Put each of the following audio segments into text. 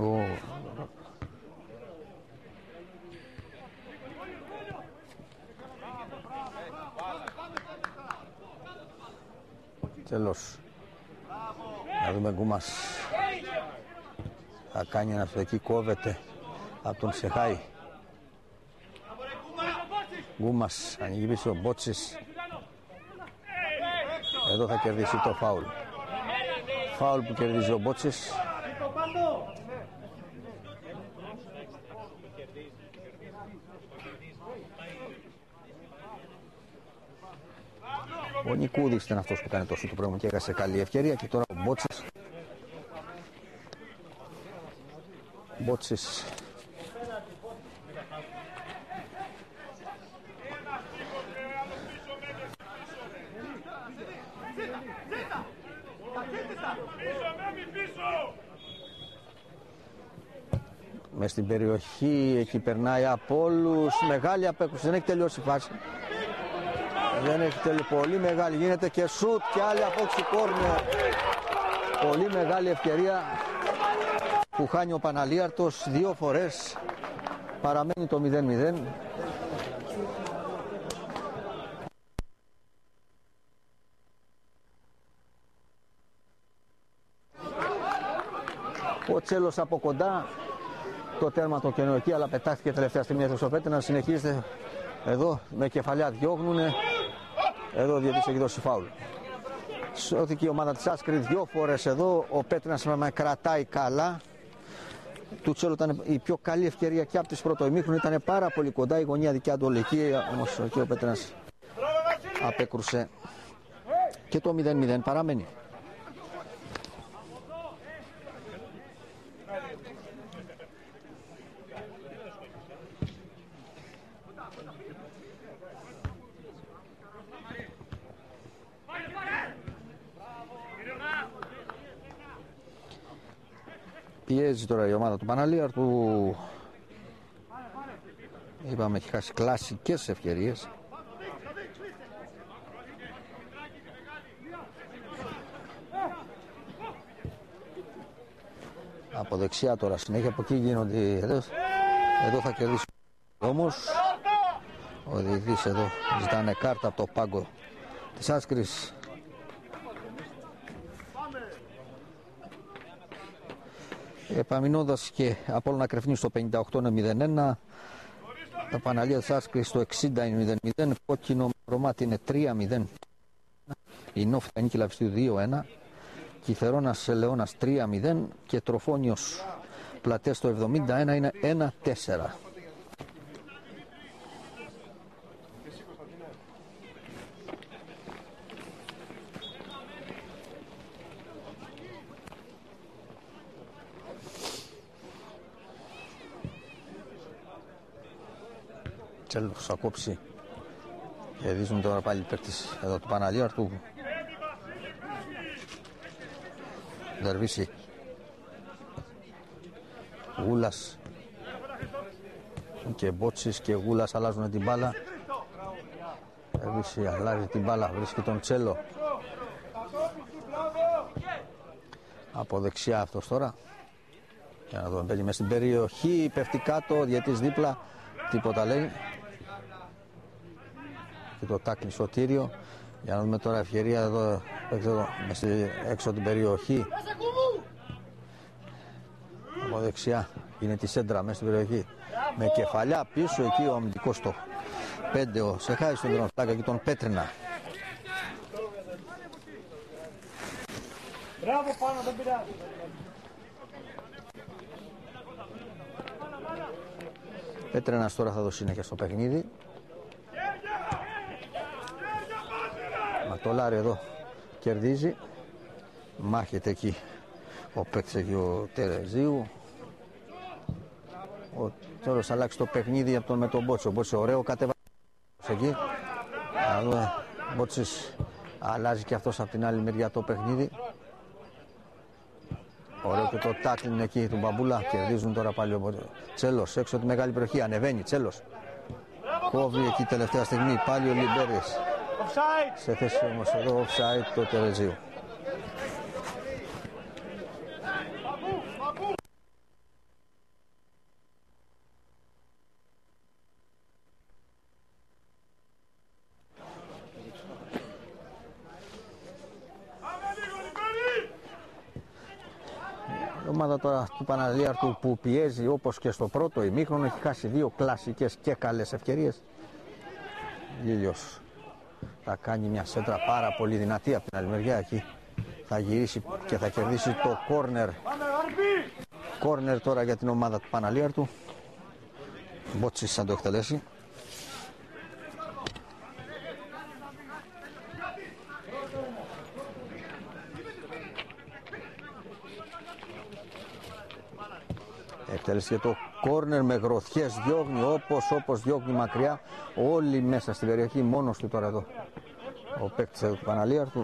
Τέλος. Να δούμε Γκούμας. Θα κάνει ένα εκεί, κόβεται από τον Σεχάη. Γκούμας, ανοίγει πίσω, Μπότσης. Εδώ θα κερδίσει το φάουλ. Φάουλ που κερδίζει ο Μπότσης. Ο Νικούδης ήταν αυτός που κάνει το σούτ πρώτο και έκασε καλή ευκαιρία. Και τώρα ο Μπότσης. Μπότσης. Μες στην περιοχή, εκεί περνάει από όλους. Μεγάλη απέκρουση, δεν έχει τελειώσει η φάση. Δεν έχει τελειώσει, πολύ μεγάλη, γίνεται και σουτ και άλλη απόκριση κόρνερ. Πολύ μεγάλη ευκαιρία που χάνει ο Παναλίαρτος δύο φορές. Παραμένει το 0-0. Ο Τσέλος από κοντά, το τέρμα το κενό εκεί, αλλά πετάχθηκε τελευταία στιγμή στο Πέτρινα. Συνεχίζεται εδώ με κεφαλιά, διώγνουνε. Εδώ ο διαιτητής έχει δώσει φάουλ. Σώθηκε η ομάδα της Άσκρη δύο φορές εδώ. Ο Πέτρινας με κρατάει καλά. Του Τσέλου ήταν η πιο καλή ευκαιρία και από τις πρώτο ημίχρονο. Ήταν πάρα πολύ κοντά η γωνία δικιά του ολική. Όμως εκεί ο Πέτρινας απέκρουσε. Και το 0-0 παραμένει. Πιέζει τώρα η ομάδα του Παναλίαρτου. Είπαμε έχει χάσει κλασικές ευκαιρίες. Από δεξιά τώρα συνέχεια, από εκεί γίνονται. Εδώ θα κερδίσει όμως. Ο διαιτητής εδώ ζητάνε κάρτα από το πάγκο της Άσκρης. Επαμεινώντας και Απόλλωνα Κρεφνίου στο 58 είναι 0-1. Τα Παναλία της Άσκρης στο 60 είναι 0-0. Κόκκινο Ρωμάτι είναι 3-0. Η Νόφτα Νίκη Λαβιστίου 2-1. Κυθερώνας Λεώνας 3-0. Και Τροφόνιος Πλατές στο 71 είναι 1-4. Τσέλος θα κόψει. Κερδίζουν τώρα πάλι παίκτης εδώ του Παναλίαρτου. Δερβίση. Γούλας και Μπότσης και Γούλας αλλάζουν την μπάλα. Δερβίση αλλάζει την μπάλα, βρίσκει τον Τσέλο. Από δεξιά αυτός τώρα. Για να δούμε, μπαίνει μες στην περιοχή, πέφτει κάτω, διαιτής δίπλα. Τίποτα λέει. Και το τάκλι Σωτήριο. Για να δούμε τώρα ευκαιρία εδώ έξω από την περιοχή. Από δεξιά είναι τη σέντρα μέσα στην περιοχή. Με κεφαλιά πίσω εκεί ο αμυντικός στο 5 ο Σεχάης στον Δρονστάκα και τον Πέτρινα. Μπράβο πάνω, δεν πειράζει. Πέτρινας τώρα θα δώσει συνέχεια στο παιχνίδι. Ματολάρη εδώ κερδίζει. Μάχεται εκεί ο παίκτης εκεί ο Τερεζίου. Ο Τσέλος αλλάξει το παιχνίδι από τον με τον Μπότσο. Ο Μπότσο ωραίο κατέβασε εκεί. Ο Μπότσης αλλάζει και αυτός από την άλλη μεριά το παιχνίδι. Ωραίο και το τάκλιν εκεί του Μπαμπούλα. Κερδίζουν τώρα πάλι ο Τσέλος έξω από τη μεγάλη περιοχή. Ανεβαίνει Τσέλος. Κόβει εκεί τελευταία στιγμή πάλι ο Λιμπέρης. Σε θέση όμως εδώ offside το Τερεζίου. ομάδα τώρα του Παναλίαρτου που πιέζει όπως και στο πρώτο ημίχρονο, έχει χάσει δύο κλασικές και καλές ευκαιρίες. Ήλιος θα κάνει μια σέντρα πάρα πολύ δυνατή από την άλλη μεριά, εκεί θα γυρίσει και θα κερδίσει το κόρνερ. Κόρνερ τώρα για την ομάδα του Παναλίαρτου. Μπότσις θα το εκτελέσει. Εκτέλεσε το κόρνερ με γροθιές, διώχνει όπως διώχνει μακριά, όλοι μέσα στην περιοχή, μόνος του τώρα εδώ ο παίκτης του Παναλίαρτου.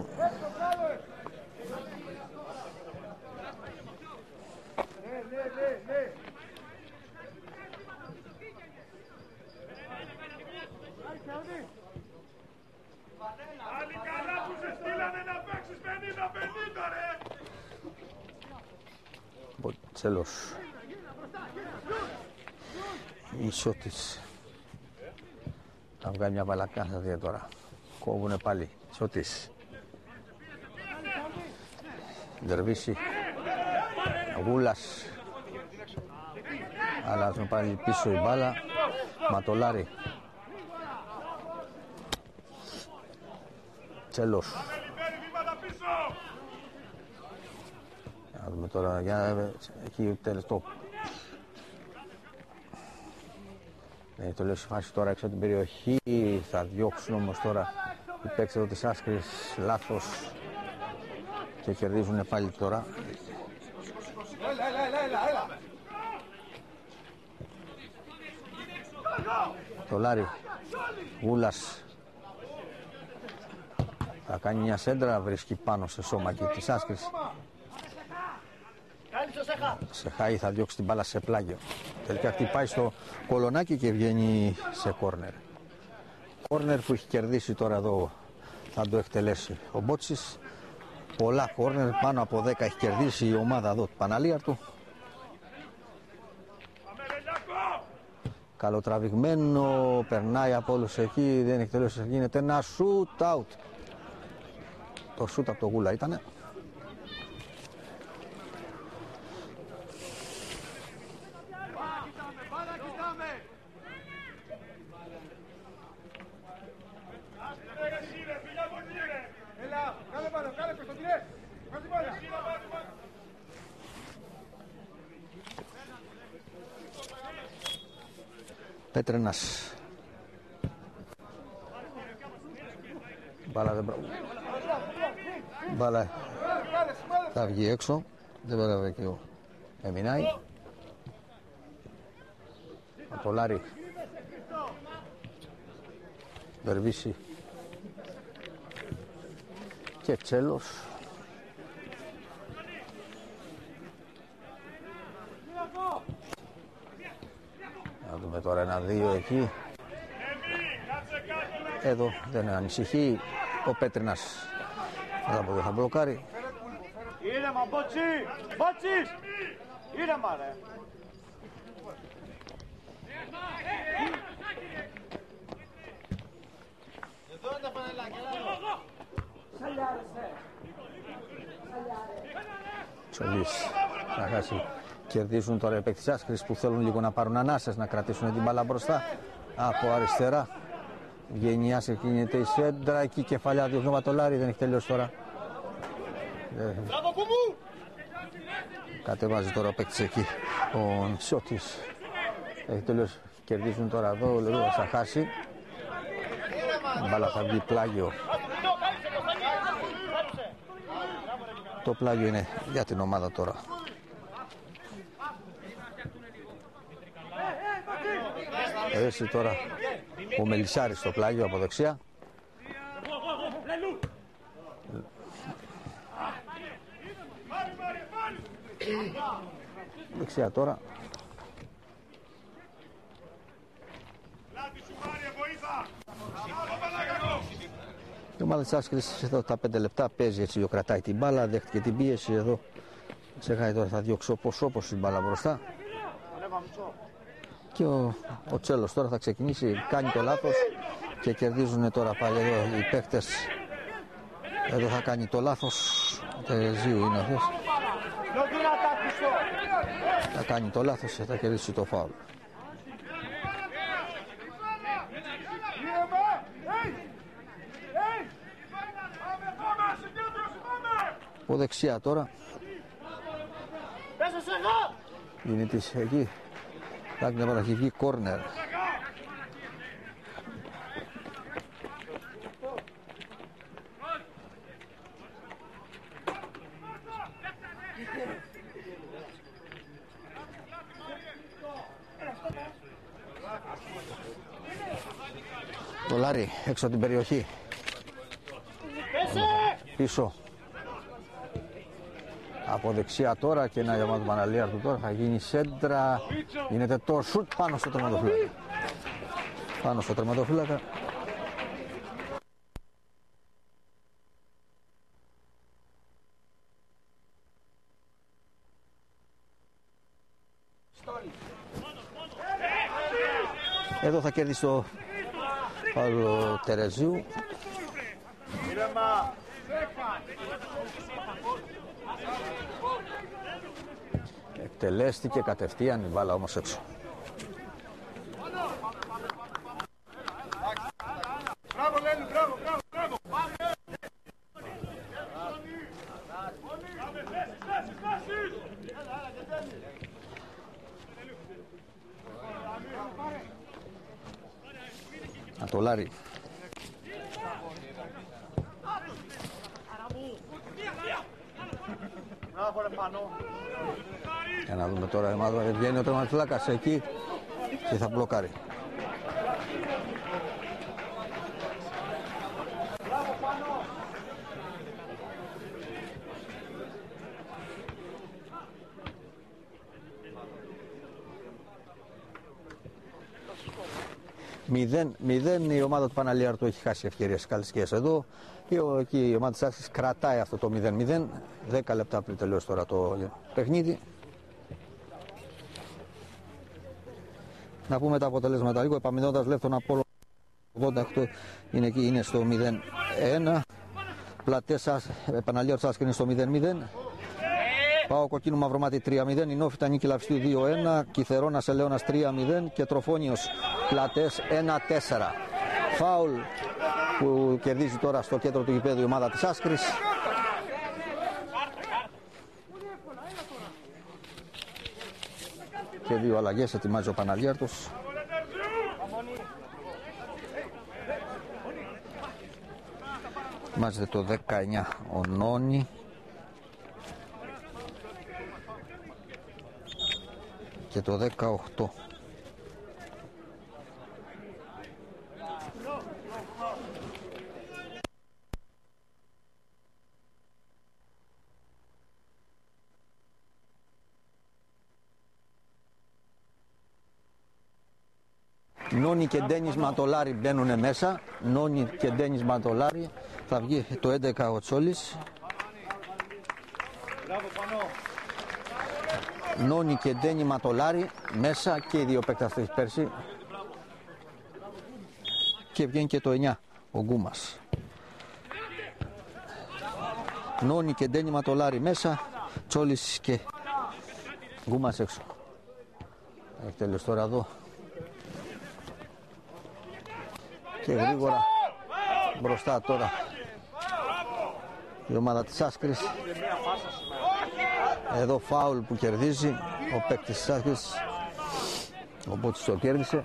Μποτσέλος. Ισότης. Θα βγάλει μια βαλακά, θα δείτε τώρα. Κόβουνε πάλι. Ισότης. Δερβίση. Γούλας. Αλλάζουν πάλι πίσω η μπάλα. Ματολάρη. Τσέλος. Να δούμε τώρα, για εκεί τέλεστο. Το λέω στη φάση τώρα έξω από την περιοχή. Θα διώξουν όμως τώρα οι παίκτες εδώ της Άσκρης λάθος και κερδίζουν πάλι τώρα. Το Λάρι. Γούλας. Θα κάνει μια σέντρα, βρίσκει πάνω σε σώμα και της Άσκρης. Σεχάη θα διώξει την μπάλα σε πλάγιο. Τελικά χτυπάει στο κολονάκι και βγαίνει σε κόρνερ. Κόρνερ που έχει κερδίσει τώρα εδώ, θα το εκτελέσει ο Μπότσης. Πολλά κόρνερ, πάνω από 10 έχει κερδίσει η ομάδα εδώ του Παναλίαρτου. Καλοτραβηγμένο, περνάει από όλους εκεί, δεν έχει τελειώσει, γίνεται ένα shoot out. Το shoot από το Γούλα ήτανε. Πέτρενας. Μπάλα θα βγει έξω. Δεν πέραβε και ο Εμινάη. Ματολάρη. Βερβίση. Και Τσέλος. Να δούμε τώρα ένα-δύο εκεί. Εδώ δεν ανησυχεί ο Πέτρινας. Δεν θα μπλοκάρει. Ήρεμα Μπότσι! Μπότσις! Ήρεμα ρε! Εδώ είναι τα πανελάκια. Τσολής θα χάσει. Κερδίζουν τώρα οι παίκτες της Άσκρης που θέλουν λίγο να πάρουν ανάσες, να κρατήσουν την μπάλα μπροστά. Από αριστερά βγαίνει η Άσκρη, κινείται η σέντρα, εκεί κεφαλιά διώχνει ο Ματολάρη, δεν έχει τελειώσει τώρα. Κατεβάζει τώρα ο παίκτης εκεί, ο Νσότης. Έχει τελειώσει, κερδίζουν τώρα εδώ, ο Λερούδας θα χάσει. Η μπάλα θα βγει πλάγιο. Το πλάγιο είναι για την ομάδα τώρα. Έτσι τώρα ο Μελισσάρης στο πλάγιο από δεξιά. Δεξιά τώρα. Η ομάδα της Άσκρης εδώ τα 5 λεπτά παίζει έτσι, κρατάει την μπάλα, δέχτηκε την πίεση εδώ. Ξεχάει τώρα, θα διώξει όπως την μπάλα μπροστά. Και ο Τσέλος τώρα θα ξεκινήσει, κάνει το λάθος και κερδίζουν τώρα πάλι εδώ οι παίκτες. Εδώ θα κάνει το λάθος. Ζίου είναι αυτός. Θα κάνει το λάθος και θα κερδίσει το φάουλ. Από δεξιά τώρα είναι της εκεί. Θα έχει βγει κόρνερ. Το Λάρι έξω από την περιοχή. Πίσω. Από δεξιά τώρα και ένα γεμάτο Παναλίαρτου τώρα θα γίνει σέντρα. Γίνεται το σουτ πάνω στο τερματοφύλακα. Πάνω στο τερματοφύλακα. Εδώ θα κερδίσει το Παύλο Τερεζίου. Εκτελέστηκε κατευθείαν η μπάλα όμως έξω. Μπράβο Λέλη, μπράβο, μπράβο. Ατολάρη. Για να δούμε τώρα, βγαίνει ο τερματοφύλακας εκεί και θα μπλοκάρει. Μηδέν η ομάδα του Παναλίαρτου έχει χάσει ευκαιρίες καλές εδώ. Η ομάδα της Άσκης κρατάει αυτό το 0-0. 10 λεπτά πριν τελειώσει τώρα το παιχνίδι. Να πούμε τα αποτελέσματα λίγο. Επαμεινώντας Λεύθον Απόλλων 88 είναι εκεί, είναι στο 0-1. Πλατές Παναλίαρτος Άσκης είναι στο 0-0. Πάω Κοκκίνου Μαυρομάτι 3-0, η Νόφιτα Νίκη Λαυστίου 2-1, Κιθερώνας Ελαιώνας 3-0 και Τροφόνιος Πλατές 1-4. Φάουλ που κερδίζει τώρα στο κέντρο του γηπέδου η ομάδα της Άσκρης. Και δύο αλλαγές ετοιμάζει ο Παναλίαρτος. Ετοιμάζεται το 19 ο Νόνι. Και το 18 Νόνι και Ντένις Ματολάρη μπαίνουν μέσα. Νόνι και Ντένις Ματολάρη. Θα βγει το 11 ο Τσόλης. Νόνι και Ντένι Ματολάρη μέσα και οι δύο παίκτες πέρσι. Και βγαίνει και το 9 ο Γκούμας. Νόνι και Ντένι Ματολάρη μέσα, Τσόλης και Γκούμας έξω. Έχει τέλος τώρα εδώ. Και γρήγορα μπροστά τώρα η ομάδα της Άσκρης. Εδώ φάουλ που κερδίζει ο παίκτης της Άσκρης, ο Μπότσης το κέρδισε.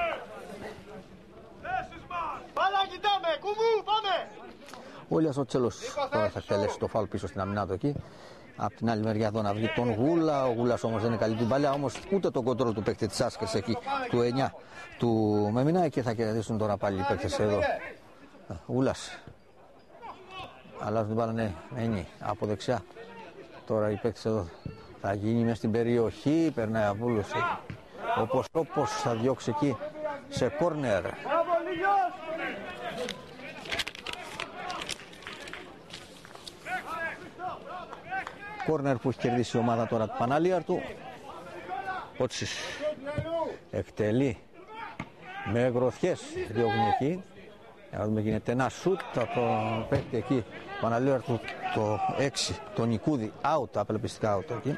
Ο Ηλίας ο Τσέλος τώρα θα εκτελέσει το φάουλ πίσω στην αμυνά του εκεί. Απ' την άλλη μεριά εδώ να βγει τον Γούλα. Ο Γούλας όμως δεν είναι καλή την παλιά, όμως ούτε τον κοντρόλ του παίκτη της Άσκρης εκεί του 9 του Μεμινά, και θα κερδίσουν τώρα πάλι οι παίκτες εδώ. Γούλας. Αλλάζουν την μπάλα, ναι, μένει από δεξιά. Τώρα οι παίκτες εδώ θα γίνει μες στην περιοχή, περνάει από όλους. Όπως θα διώξει εκεί σε κόρνερ. Κόρνερ που έχει κερδίσει η ομάδα τώρα του Παναλίαρτου. Πότσης εκτελεί με γροθιές, διώχνει εκεί. Για να δούμε, γίνεται ένα σουτ από το παίκτη εκεί, ο Αναλίαρτου, το 6, τον Νικούδη, out, απελπιστικά out εκεί.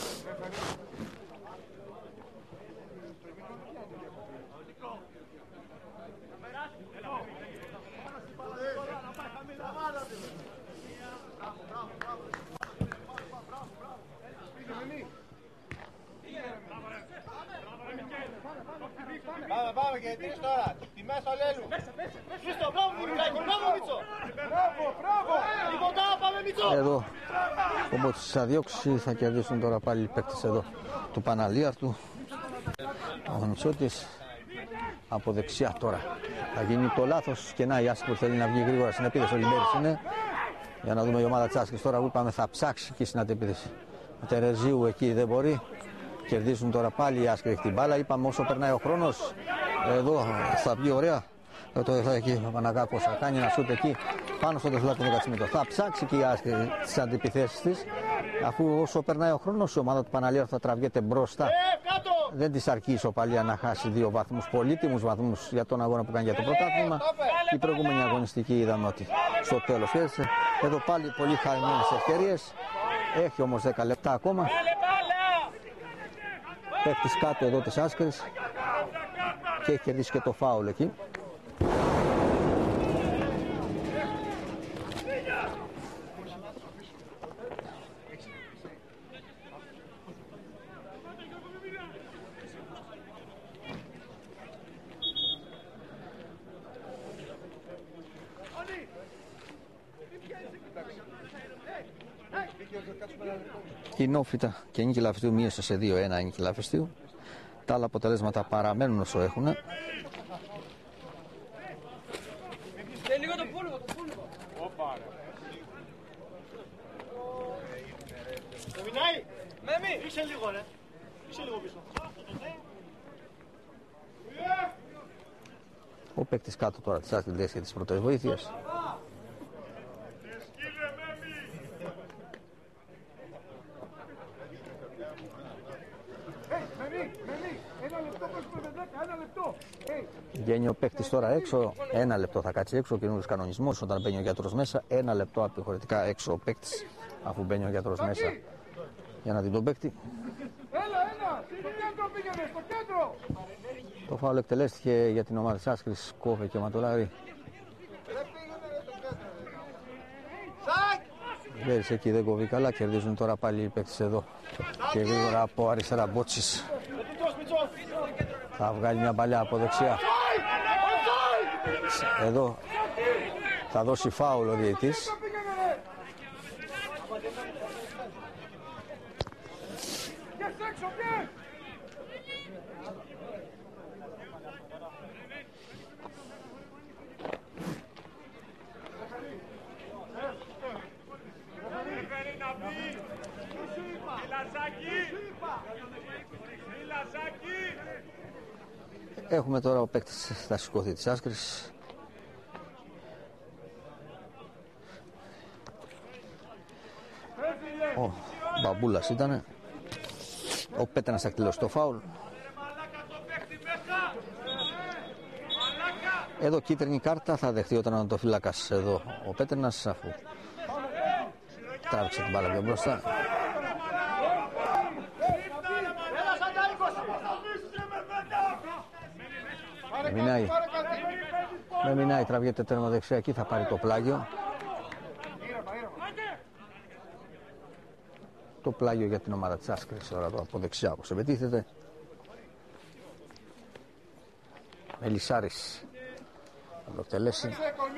Πάμε και τρεις τώρα. Τη μέσα Λέλου. Χρήστο, μπράβο Μιτσάκη, μπράβο Μίτσο. Μπράβο. Τίποτα, πάμε Μίτσο. Εδώ, όπως θα διώξει, θα κερδίσουν τώρα πάλι οι παίκτες εδώ του Παναλίαρτου. Ο Μητσότης από δεξιά τώρα. Θα γίνει το λάθος και να η Άσκη που θέλει να βγει γρήγορα στην επίθεση. Ο Λιμπέρης είναι. Για να δούμε η ομάδα της Άσκης τώρα που είπαμε θα ψάξει και στην αντεπίθεση. Ο Τερεζίου εκεί δεν μπορεί. Κερδίζουν τώρα πάλι η Άσκη την μπάλα. Είπαμε όσο περνάει ο χρόνος. Εδώ θα βγει ωραία. Θα έχει ο Παναγάκος, θα κάνει ένα σούτ εκεί πάνω στο τεσλάκι του Κατσιμίτο. Θα ψάξει και η Άσκη τις αντιπιθέσεις της. Αφού όσο περνάει ο χρόνος η ομάδα του Παναλίαρτου θα τραβιέται μπροστά. Δεν της αρκεί η ισοπαλία να χάσει 2 βαθμούς, πολύτιμους βαθμούς για τον αγώνα που κάνει για το πρωτάθλημα. Η προηγούμενη αγωνιστική είδαμε ότι στο τέλος έφτασε. Εδώ πάλι πολύ χαμένες ευκαιρίες. Έχει όμως 10 λεπτά ακόμα. Παίκτης κάτω εδώ της Άσκης και έχει κερδίσει και το φάουλ εκεί. Η Νόφυτα και Νίκη Λαφιστίου μείωσε σε 2-1 η Νίκη Λαφιστίου. Τα άλλα αποτελέσματα παραμένουν όσο έχουν. Ο παίκτης κάτω τώρα της άθλητες και της πρώτης βοήθειας. Βγαίνει ο παίκτης τώρα έξω, 1 λεπτό θα κάτσει έξω, ο καινούργιος κανονισμός όταν μπαίνει ο γιατρός μέσα, 1 λεπτό απειχωρητικά έξω ο παίκτης αφού μπαίνει ο γιατρός μέσα για να δει τον παίκτη. Στο κέντρο πήγαινε, στο κέντρο. Το φάουλ εκτελέστηκε για την ομάδα της Άσκης, Κόβε και Ματολάρη. Βέρεις εκεί δεν κόβει καλά, κερδίζουν τώρα πάλι οι παίκτες εδώ και γρήγορα από αριστερά Μπότσης. Θα βγάλει μια παλιά από δεξιά. Εδώ θα δώσει φάουλ ο διαιτής. Έχουμε τώρα ο παίκτης θα σηκωθεί της Άσκης. Ο Μπαμπούλας ήτανε. Ο Πέτρανας θα εκτελώσει το φάουλ. Εδώ κίτρινη κάρτα θα δεχτεί όταν είναι το φύλακας εδώ ο Πέτρανας αφού τράβηξε την μπάλα πιο μπροστά. Με μηνάει, τραβιέται τέρμα δεξιά, εκεί θα πάρει το πλάγιο. Το πλάγιο για την ομάδα της Άσκης τώρα εδώ από δεξιά όπως επιτίθεται. Μελισσάρης θα το εκτελέσει.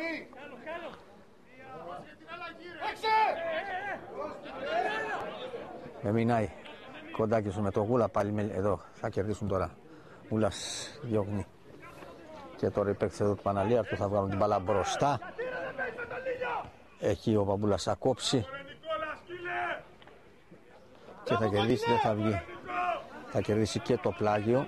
Με μηνάει κοντάκι με το Γούλα πάλι εδώ θα κερδίσουν τώρα. Γούλας διώχνει. Και τώρα οι παίκτες εδώ του Παναλίαρτου θα βγάλουν την μπάλα μπροστά. Εκεί ο Παμπούλας θα κόψει. Και θα κερδίσει, δεν θα βγει. Θα κερδίσει και το πλάγιο.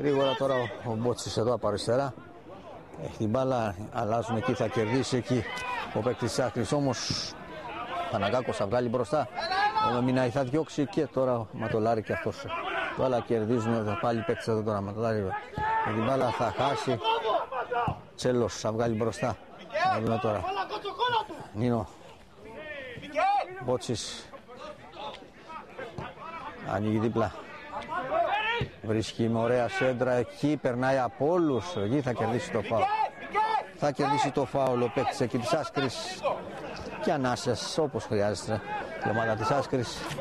γρήγορα τώρα ο Μπότσης εδώ από αριστερά. Έχει την μπάλα, αλλάζουν εκεί, θα κερδίσει εκεί ο παίκτης της άκρης, όμως Παναγκάκος θα βγάλει μπροστά. Ο Μεμινάη θα διώξει και τώρα ο Ματολάρη και αυτός. Τώρα κερδίζουν πάλι παίκτης εδώ τώρα. Ματολάρη με την μπάλα θα χάσει. Τσέλος θα βγάλει μπροστά. Να δούμε τώρα. Νίνο. Μπότσης. Ανοίγει δίπλα. Βρίσκει με ωραία σέντρα εκεί. Περνάει από όλους. Εκεί θα κερδίσει το φάουλ. Θα κερδίσει το φάουλ ο παίκτης εκεί της Άσκρης. Και ανάσες όπως χρειάζεται η ομάδα της Άσκρης. 10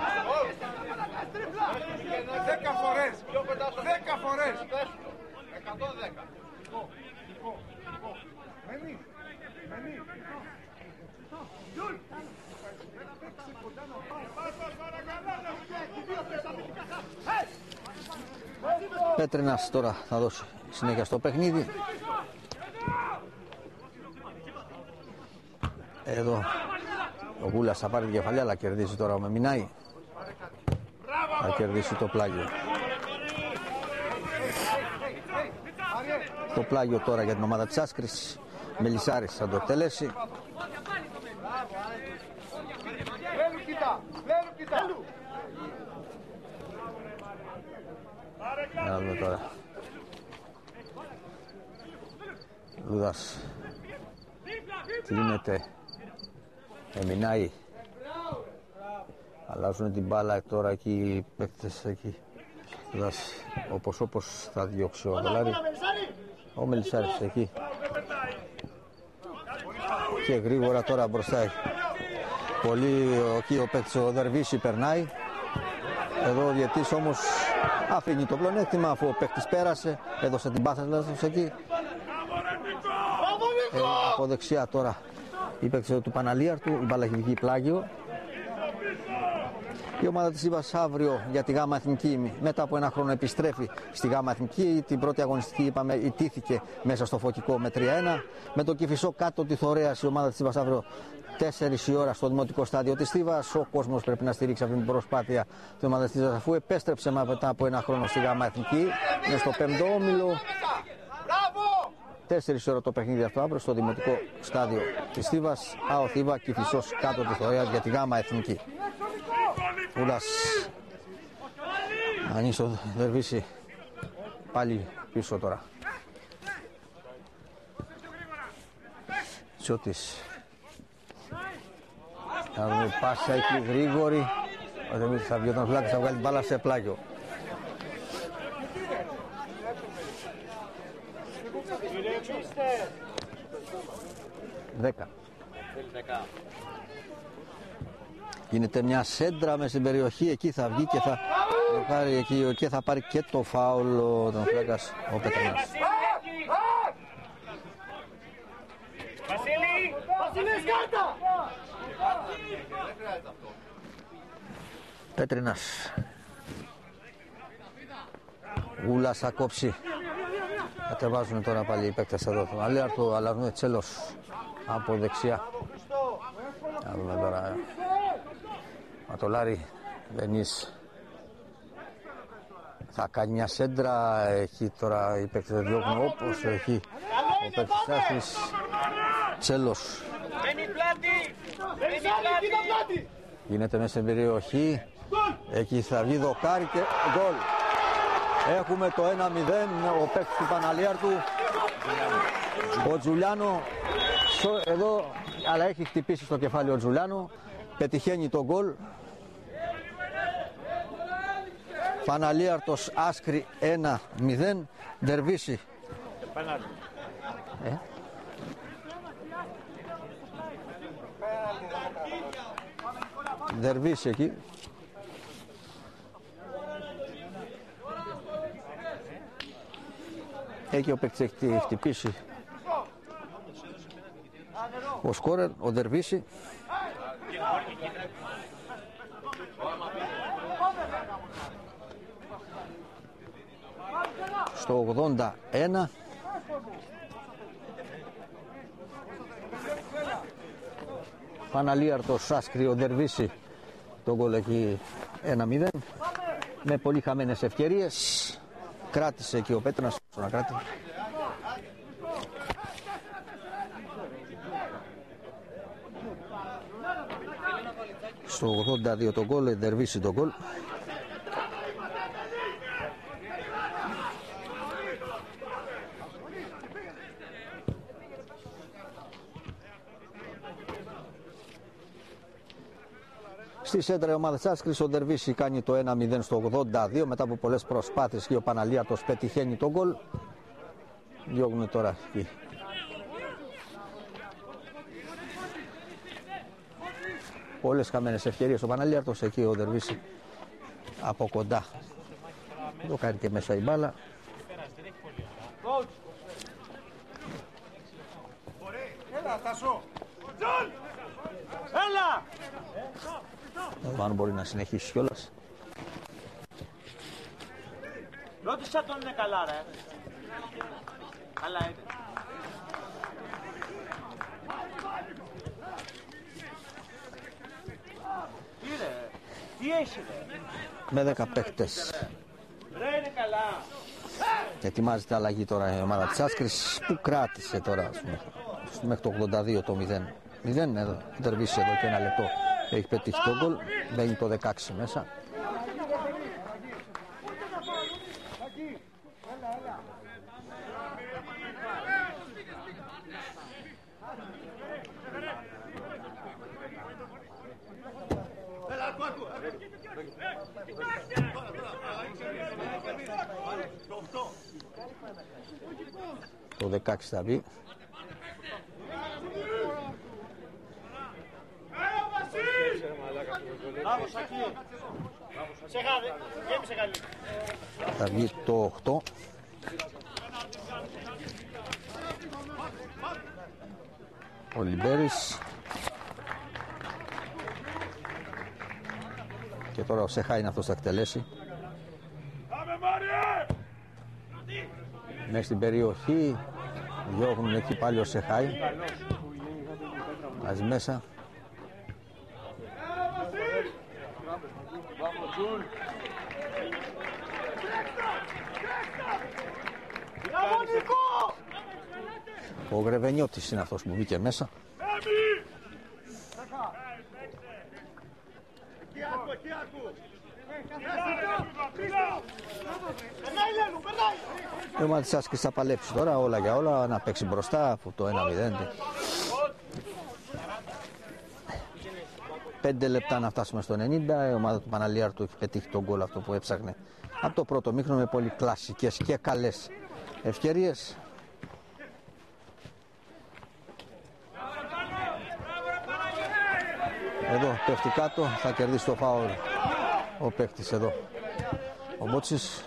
φορές. 10 φορές. 110. Πέτρινας τώρα θα δώσει συνέχεια στο παιχνίδι. Εδώ ο Γούλας θα πάρει την κεφαλιά, αλλά κερδίσει τώρα ο Μεμινάη. Θα κερδίσει το πλάγιο. Το πλάγιο τώρα για την ομάδα της Άσκρης. Μελισσάρης θα το εκτελέσει. Να δούμε τώρα. Λούδας κλείνεται. Μεμινάη. Αλλάζουν την μπάλα τώρα εκεί οι παίκτες εκεί. Λούδας όπως θα διώξει ο Δολάρη. Ο Μελισσάρης εκεί. Και γρήγορα τώρα μπροστά. Πολύ εκεί ο παίκτης ο Δερβίση περνάει. Εδώ ο διαιτής όμως αφήνει το πλονέκτημα αφού ο παίκτης πέρασε. Έδωσε την πάσα εκεί. Από δεξιά τώρα η παίκτης του Παναλίαρτου. Η μπάλα έχει βγει πλάγιο. Η ομάδα της Ήβας αύριο για τη ΓΑΜΑ Εθνική μετά από ένα χρόνο επιστρέφει στη ΓΑΜΑ Εθνική. Την πρώτη αγωνιστική είπαμε ιτήθηκε μέσα στο Φωκικό με 3-1. Με το Κηφισό κάτω τη Θωρέας η ομάδα της Ήβας αύριο 4 η ώρα στο δημοτικό στάδιο της Θήβας. Ο κόσμος πρέπει να στηρίξει αυτή την προσπάθεια της ομάδας της Ήβας αφού επέστρεψε μετά από ένα χρόνο στη ΓΑΜΑ Εθνική. Είναι στο 5ο όμιλο. 4 ώρα το παιχνίδι αυτό αύριο στο δημοτικό στάδιο της Θήβας. ΑΟ Θήβα Κηφισός κάτω τη Θωρέας για τη ΓΑΜΑ Εθνική. Ούλας Ανίσο Δερβίση πάλι πίσω τώρα. Τσιώτης. Θα δούμε πάσα εκεί γρήγορη. Ο Δερβίσης θα βγει όταν φλάκης, θα βγάλει μπάλα σε πλάγιο. Δέκα. Γίνεται μια σέντρα μέσα στην περιοχή, εκεί θα βγει και θα πάρει, εκεί θα πάρει και το φάουλ ο Φλάκας, ο Πετρινάς. Πέτρινας. Γούλας θα κόψει. Κατεβάζουν τώρα πάλι οι παίκτες εδώ. Αλέαρτο, αλλά Τσέλος από δεξιά. Να δούμε τώρα. Ματολάρη, Βενής. Θα κάνει μια σέντρα. Εκεί τώρα οι παίκτες διώχνουν όπως έχει ο παίκτης Άσης. Τσέλος. Γίνεται μέσα στην περιοχή. Εκεί θα βγει δοκάρι και γκολ. Έχουμε το 1-0, ο παίκτης του Παναλίαρτου, ο Τζουλιάνο, εδώ, αλλά έχει χτυπήσει στο κεφάλι ο Τζουλιάνο, πετυχαίνει το γκολ. Παναλίαρτος Άσκρη 1-0, Δερβίση. Δερβίση εκεί. Εκεί ο παίκτης έχει χτυπήσει ο σκόρερ, ο Δερβίση. Στο 81. Παναλίαρτος Άσκρη, ο Δερβίση. Το γκολ εκεί 1-0. Με πολύ χαμένες ευκαιρίες. κράτησε εκεί ο Πέτρας στον Ακράτη. Στο 82 το γκολ, Εντερβίση το γκολ. Στη σέντρα η ομάδα της Άσκρης, ο Ντερβίση κάνει το 1-0 στο 82 μετά από πολλές προσπάθειες και ο Παναλίατος πετυχαίνει το γκολ. Διώγουν τώρα εκεί. Πολλές χαμένες ευκαιρίες ο Παναλίατος, εκεί ο Ντερβίση από κοντά το κάνει και μέσα η μπάλα. Έλα, Τάσο! Έλα! Αν μπορεί να συνεχίσει κιόλας. Ρώτησα τον είναι καλά ρε. Καλά είναι. Τι ρε, τι έχει ρε. Με 10 παίκτες. Ρε είναι καλά. Ετοιμάζεται αλλαγή τώρα η ομάδα της Άσκρης που κράτησε τώρα μέχρι το 82 το 0. Εδώ, Ντερβίση εδώ και ένα λεπτό έχει πετύχει το γκολ. Μπαίνει το 16 μέσα. Το 16 θα μπει. Θα βγει το 8. Ο Λιμπέρης. Και τώρα ο Σεχάι είναι αυτός θα εκτελέσει. Μέσα στην περιοχή διώχνουν εκεί πάλι ο Σεχάι. Βάζει μέσα. Ο Γρεβενιώτης είναι αυτός που μπήκε μέσα. Η ομάδα της Άσκης θα παλέψει τώρα όλα για όλα, να παίξει μπροστά από το 1-0. 5 λεπτά να φτάσουμε στο 90. Η ομάδα του Παναλίαρτου έχει πετύχει τον γκολ αυτό που έψαχνε από το πρώτο μήχρονο με πολύ κλασικές και καλές ευκαιρίες. Εδώ πέφτει κάτω, θα κερδίσει το φάουλ ο παίκτης εδώ, ο Μπότσης.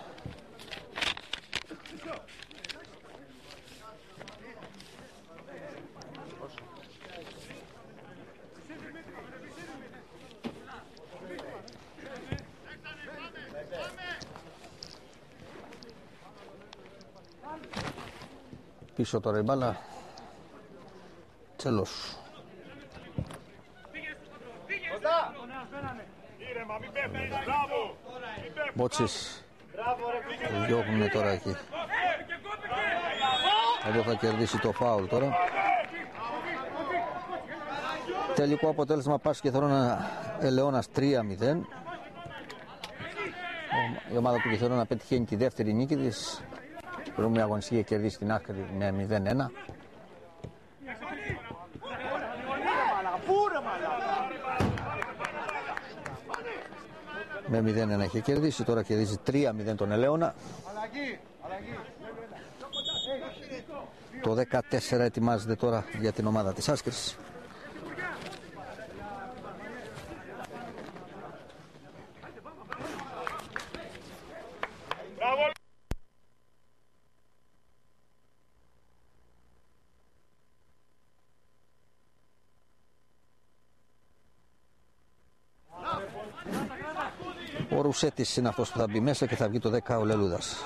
Πίσω τώρα η μπάλα. Τσέλος. Μπότσης. Διώχνουν τώρα εκεί. Εδώ θα κερδίσει το φάουλ τώρα. Τελικό αποτέλεσμα Πάσης Κιθερώνα Ελαιώνας 3-0. Η ομάδα του Κιθερώνα πετυχαίνει τη δεύτερη νίκη της. Η προηγούμενη αγωνιστική κερδίσει την Άσκρη με 0-1. Με 0-1 έχει κερδίσει, τώρα κερδίζει 3-0 τον Ελαιώνα. Το 14 ετοιμάζεται τώρα για την ομάδα της Άσκρης. Ο Ρουσέτης είναι αυτός που θα μπει μέσα και θα βγει το 10 ο Λελούδας.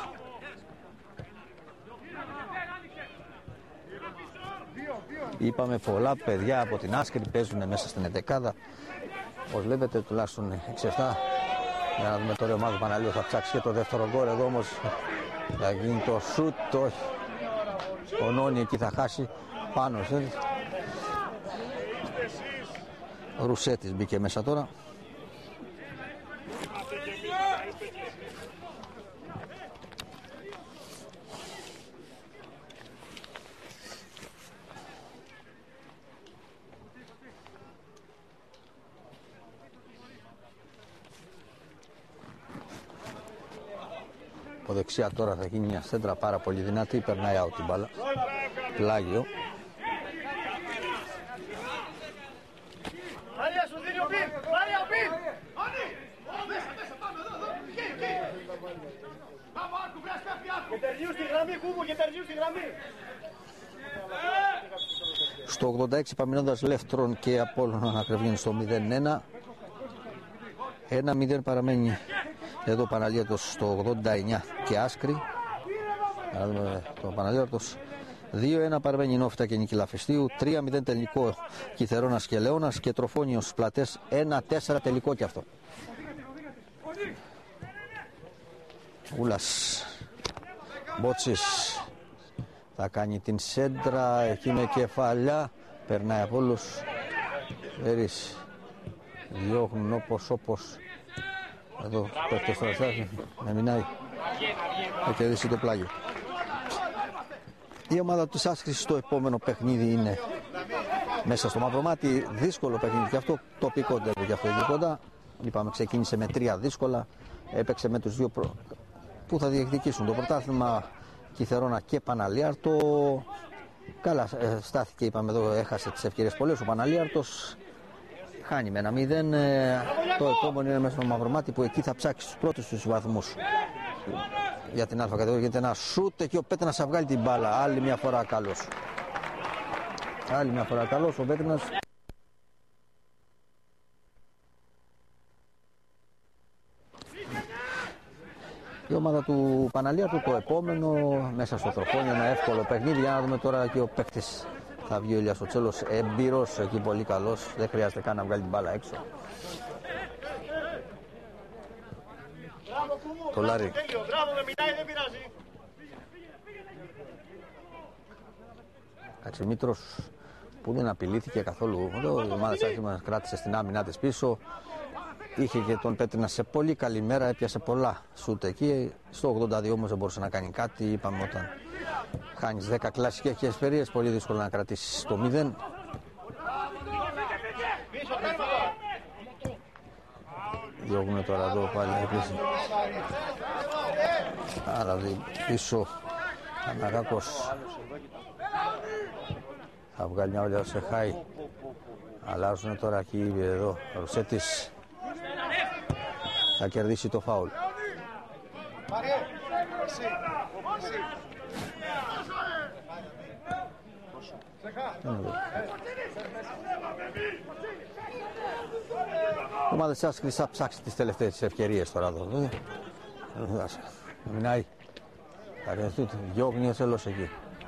Είπαμε πολλά παιδιά από την Άσκρη παίζουν μέσα στην 11. Όπως βλέπετε τουλάχιστον 6-7. Για να δούμε τώρα η ομάδα του Παναλίου θα ψάξει και το δεύτερο γκολ. Εδώ όμως Θα γίνει το σουτ, όχι. Ο Νόνι εκεί θα χάσει πάνω. Ο Ρουσέτης μπήκε μέσα τώρα. Από δεξιά τώρα θα γίνει μια σέντρα πάρα πολύ δυνατή, περνάει out την μπάλα. Πλάγιο. Στο 86 Παμινώντας Λεύτρον και Απόλλωνα να κρεβγαίνει στο 0-1. 1-0 παραμένει εδώ Παναλίατος στο 89 και Άσκρη. Το Παναλίατος 2-1 παραμένει Νόφυτα και Νικηλαφιστίου. 3-0 τελικό Κιθερώνας και Λεώνας και Τροφόνιος Πλατές 1-4 τελικό και αυτό. Ούλας Μπότσης θα κάνει την σέντρα εκεί με κεφαλιά. Περνάει από όλους. Βέρης διώχνουν όπως εδώ πέφτει στο ραστάκι. Με μηνάει. Θα κερδίσει το πλάγιο. Η ομάδα της Άσκρης στο επόμενο παιχνίδι είναι μέσα στο Μαυρομάτι. Δύσκολο παιχνίδι και αυτό, τοπικό ντέρμπι και αυτό εκεί κοντά. Είπαμε ξεκίνησε με 3 δύσκολα. Έπαιξε με τους δύο που θα διεκδικήσουν το πρωτάθλημα, Κιθερώνα και Παναλίαρτο. Καλά στάθηκε, είπαμε εδώ, έχασε τις ευκαιρίες πολλές ο Παναλίαρτος. Χάνει με 1-0. Το επόμενο είναι μέσα στο Μαυρομάτι που εκεί θα ψάξει τους πρώτους τους βαθμούς για την Α κατηγορία. Γίνεται ένα σούτ εκεί ο Πέτρινας θα βγάλει την μπάλα. Άλλη μια φορά καλός. Άλλη μια φορά καλός ο Πέτρινας. Η ομάδα του Παναλίαρτου το επόμενο μέσα στο Τροφόνιο, ένα εύκολο παιχνίδι. Για να δούμε τώρα και ο παίκτης. Θα βγει ο Ηλίας ο Τσέλος, έμπειρος, εκεί πολύ καλός. Δεν χρειάζεται καν να βγάλει την μπάλα έξω. Το Λάρι. Αξιμήτρος που δεν απειλήθηκε καθόλου. Εδώ η ομάδα της μας κράτησε στην άμυνά της πίσω. Είχε και τον Πέτρινα σε πολύ καλή μέρα, έπιασε πολλά σούτ εκεί. Στο 82 όμως δεν μπορούσε να κάνει κάτι. Είπαμε όταν χάνεις 10 κλασικές ευκαιρίες, πολύ δύσκολο να κρατήσεις το 0. Διώγουμε τώρα εδώ πάλι επίσης. Άρα πίσω Αναγάκος θα βγάλει μια όλια σε χάι. Αλλάζουν τώρα εκεί εδώ ο Ρουσέτης. Θα κερδίσει το φάουλ. Η ομάδα της Άσκρης θα ψάξει τις τελευταίες ευκαιρίες τώρα εδώ. Μινάει. Θα ρεθούν, διώχνει ο Τσέλος εκεί.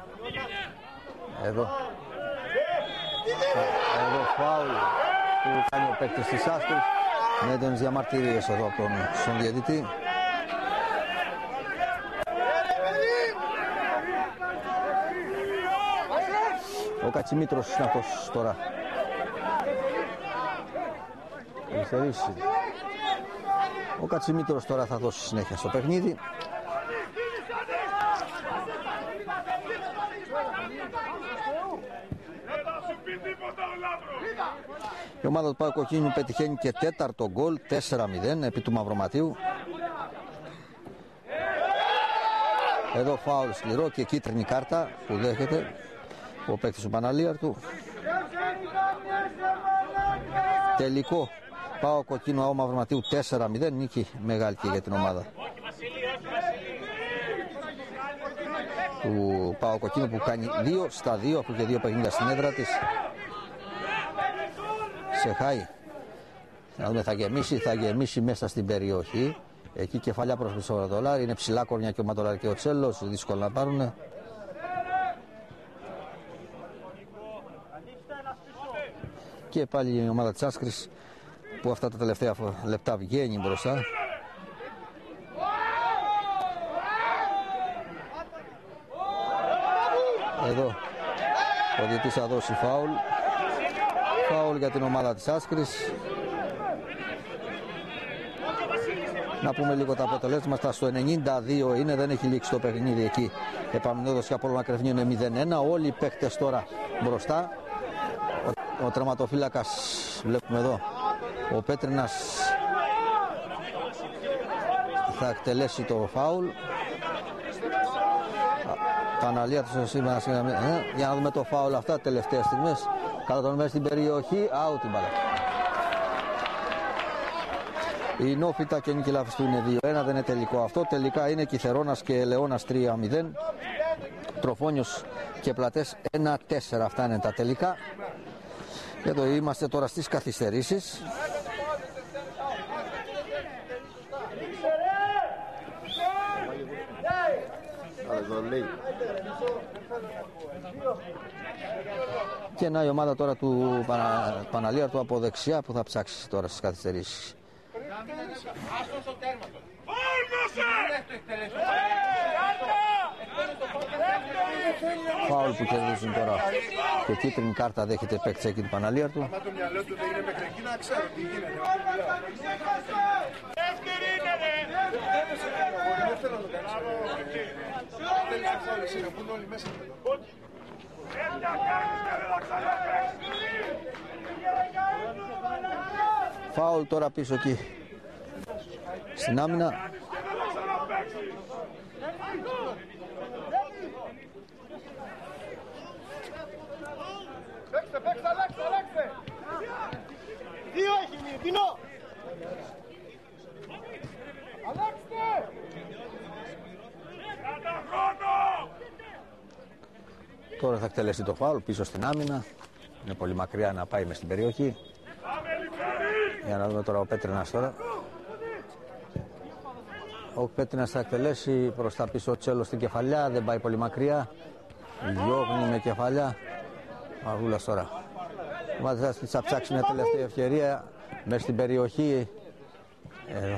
Εδώ φάουλ που κάνει ο παίκτης της Άσκρης. Με έντονες διαμαρτυρίες εδώ από τον διαιτητή. Ο Κατσιμήτρος είναι αυτός τώρα. Ο Κατσιμήτρος τώρα θα δώσει συνέχεια στο παιχνίδι. Η ομάδα του Πάου Κοκκίνου πετυχαίνει και τέταρτο γκολ, 4-0 επί του Μαυροματίου. Εδώ φάουλ σκληρό και κίτρινη κάρτα που δέχεται ο παίκτης του Παναλίαρτου. Τελικό Πάου Κοκκίνου ΑΟ Μαυροματίου 4-0, νίκη μεγάλη και για την ομάδα του Πάου Κοκκίνου που κάνει 2-2 αφού και 2 παιχνίδια στην έδρα της. Σε χάει. Να δούμε, θα γεμίσει μέσα στην περιοχή. Εκεί κεφαλιά προς πίσω το Δολάρι. Είναι ψηλά κορνιά και ο Ματολάρη και ο Τσέλος. Δύσκολο να πάρουν. Και πάλι η ομάδα της Άσκρης που αυτά τα τελευταία λεπτά βγαίνει μπροστά. Εδώ ο διαιτητής θα δώσει φάουλ. Φάουλ για την ομάδα της Άσκρης. Να πούμε λίγο τα αποτελέσματα. Στο 92 είναι, δεν έχει λήξει το παιχνίδι εκεί. Επαμηνόδος και Απόλλωνα Κρευνίου είναι 0-1. Όλοι οι παίκτες τώρα μπροστά. Ο τερματοφύλακας, βλέπουμε εδώ, ο Πέτρινας θα εκτελέσει το φάουλ. Παναλίατος σήμερα, για να δούμε το φάουλ αυτά τελευταίες στιγμές. Καλά τον μέσα στην περιοχή, out την μπάλα. Η Νόφιτα και η Νίκη Λαφιστού είναι 2-1, δεν είναι τελικό αυτό. Τελικά είναι Κιθερώνας και Ελαιώνας 3-0. Τροφόνιος και Πλατές 1-4. Αυτά είναι τα τελικά. Εδώ είμαστε τώρα στις καθυστερήσεις. Και να η ομάδα τώρα του Παναλίαρτου από δεξιά που θα ψάξει τώρα στις καθυστερήσεις. Φάουλ που κερδίζουν τώρα και κίτρινη κάρτα δέχεται παίκτης εκεί του Παναλίαρτου. Αν το μυαλό του δεν είναι μέχρι εκεί να ξέρω τι γίνεται. Δεν θέλω να το κάνεις. Θέλεις να φάουλ εσύ να πούν όλοι μέσα. Φάουλ τώρα πίσω εκεί στην άμυνα. Παίξτε, αλλάξτε. Δύο έχει μείνει, Τινό. Αλλάξτε. Τώρα θα εκτελέσει το φάουλ πίσω στην άμυνα. Είναι πολύ μακριά να πάει μες στην περιοχή. Για να δούμε τώρα ο Πέτρινας τώρα. Ο Πέτρινας θα εκτελέσει προς τα πίσω Τσέλο στην κεφαλιά. Δεν πάει πολύ μακριά. Διώχνει με κεφαλιά. Μαργούλας τώρα. Ο Μαθησάς θα ψάξει μια τελευταία ευκαιρία μες στην περιοχή. Εδώ.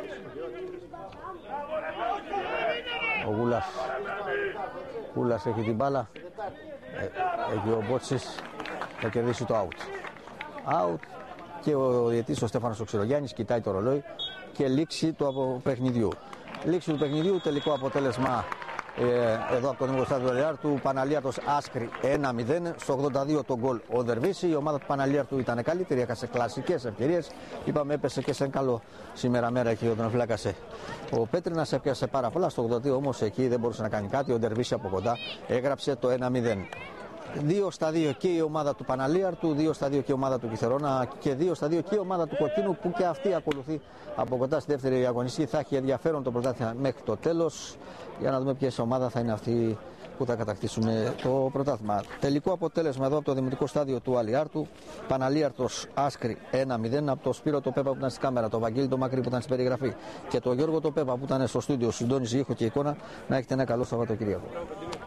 Ο Γούλας έχει την μπάλα. Εκεί ο Μπότσης θα κερδίσει το out. Και ο διαιτητής ο Στέφανος ο Ξηρογιάννης κοιτάει το ρολόι και λήξη του παιχνιδιού. Λήξη του παιχνιδιού, τελικό αποτέλεσμα εδώ από το Δημοτικό Στάδιο Αλιάρτου, Παναλίαρτος Άσκρη 1-0. Στο 82 το γκολ ο Δερβίση. Η ομάδα του Παναλίαρτου ήταν καλύτερη, έχασε κλασικές ευκαιρίες. Είπαμε έπεσε και σε ένα καλό σήμερα μέρα εκεί όταν φυλάκασε. Ο Πέτρινας έπιασε πάρα πολλά. Στο 82 όμως εκεί δεν μπορούσε να κάνει κάτι. Ο Δερβίση από κοντά έγραψε το 1-0. 2-2 και η ομάδα του Παναλίαρτου, 2-2 και η ομάδα του Κιθερώνα και 2-2 και η ομάδα του Κοκκίνου που και αυτή ακολουθεί από κοντά στη δεύτερη αγωνιστική. Θα έχει ενδιαφέρον το πρωτάθλημα μέχρι το τέλος για να δούμε ποια ομάδα θα είναι αυτή που θα κατακτήσουμε το πρωτάθλημα. Τελικό αποτέλεσμα εδώ από το Δημοτικό Στάδιο του Αλιάρτου. Παναλίαρτος Άσκρη 1-0 από το Σπύρο το Πέπα που ήταν στη κάμερα, το Βαγγέλη το Μακρύ που ήταν στην περιγραφή και το Γιώργο το Πέπα που ήταν στο στούντιο, συντόνιζε ήχο και εικόνα. Να έχετε ένα καλό Σαββατοκύριακο.